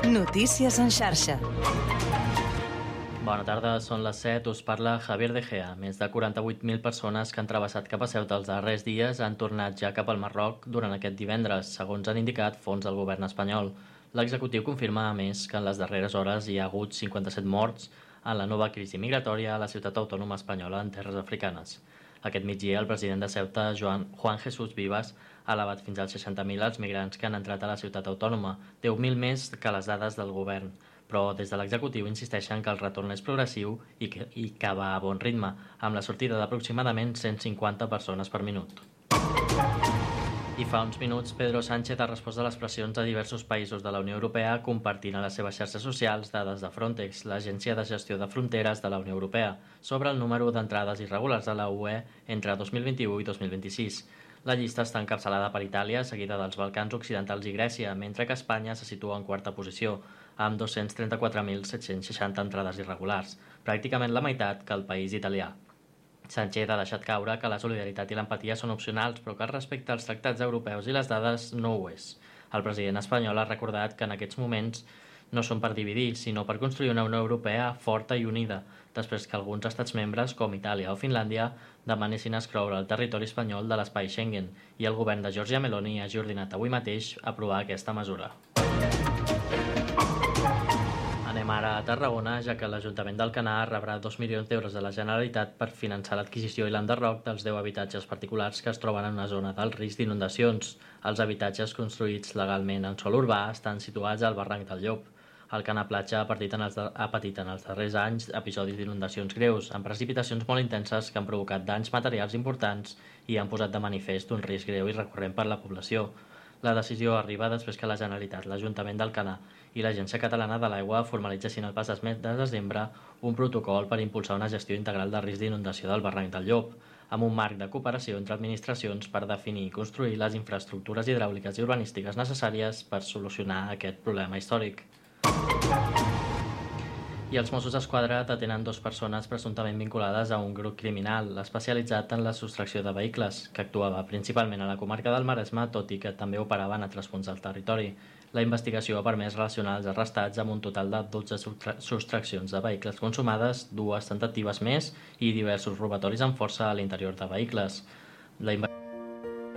Notícies en xarxa. Bona tarda, són les 7, us parla Javier De Gea. Més de 48.000 persones que han travessat cap a Ceuta els darrers dies han tornat ja cap al Marroc durant aquest divendres, segons han indicat fonts del govern espanyol. L'executiu confirma, a més, que en les darreres hores hi ha hagut 57 morts en la nova crisi migratòria a la ciutat autònoma espanyola en terres africanes. Aquest migdia, el president de Ceuta, Juan Jesús Vivas, ha elevat fins als 60.000 els migrants que han entrat a la ciutat autònoma, 10.000 més que les dades del govern. Però des de l'executiu insisteixen que el retorn és progressiu i que va a bon ritme, amb la sortida d'aproximadament 150 persones per minut. I fa uns minuts, Pedro Sánchez ha respost a les pressions de diversos països de la Unió Europea compartint a les seves xarxes socials dades de Frontex, l'Agència de Gestió de Fronteres de la Unió Europea, sobre el número d'entrades irregulars a la UE entre 2021 i 2026. La llista està encapçalada per Itàlia, seguida dels Balcans Occidentals i Grècia, mentre que Espanya se situa en quarta posició, amb 234.760 entrades irregulars, pràcticament la meitat que el país italià. Sánchez ha deixat caure que la solidaritat i l'empatia són opcionals, però que el respecte als tractats europeus i les dades no ho és. El president espanyol ha recordat que en aquests moments no són per dividir, sinó per construir una Unió Europea forta i unida, després que alguns estats membres, com Itàlia o Finlàndia, demanessin excloure el territori espanyol de l'espai Schengen, i el govern de Giorgia Meloni hagi ordinat avui mateix aprovar aquesta mesura. Anem ara a Tarragona, ja que l'Ajuntament d'Alcanar rebrà 2 milions d'euros de la Generalitat per finançar l'adquisició i l'enderroc dels 10 habitatges particulars que es troben en una zona d'alt risc d'inundacions. Els habitatges construïts legalment en sòl urbà estan situats al barranc del Llop. Alcanar Platja ha patit en els darrers anys episodis d'inundacions greus, amb precipitacions molt intenses que han provocat danys materials importants i han posat de manifest un risc greu i recurrent per la població. La decisió arriba després que la Generalitat, l'Ajuntament d'Alcanar i l'Agència Catalana de l'Aigua formalitzessin el passat mes de desembre un protocol per impulsar una gestió integral de risc d'inundació del barranc del Llop, amb un marc de cooperació entre administracions per definir i construir les infraestructures hidràuliques i urbanístiques necessàries per solucionar aquest problema històric. I els Mossos d'Esquadra detenen 2 persones presumptament vinculades a un grup criminal especialitzat en la sostracció de vehicles, que actuava principalment a la comarca del Maresme, tot i que també operava en altres punts del territori. La investigació ha permès relacionar els arrestats amb un total de 12 sostraccions de vehicles consumades, 2 tentatives més i diversos robatoris amb força a l'interior de vehicles. La